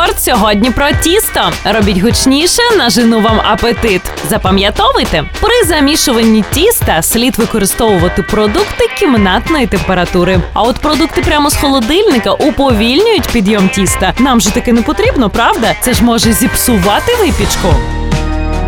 Торт сьогодні про тісто. Робіть гучніше, нажену вам апетит. Запам'ятовуйте, при замішуванні тіста слід використовувати продукти кімнатної температури. А от продукти прямо з холодильника уповільнюють підйом тіста. Нам же таке не потрібно, правда? Це ж може зіпсувати випічку.